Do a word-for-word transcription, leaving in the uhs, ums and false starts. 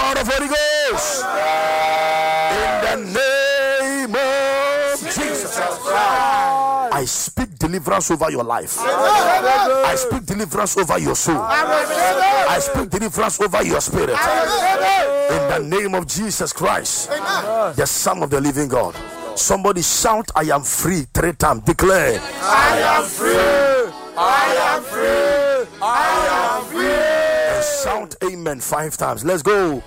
power of Holy Ghost. In the name of Jesus Christ. I speak deliverance over your life. I speak deliverance over your soul. I speak deliverance over your spirit. In the name of Jesus Christ, the Son of the living God. Somebody shout, I am free three times. Declare, I am free. I am free. I am free. And shout amen five times. Let's go.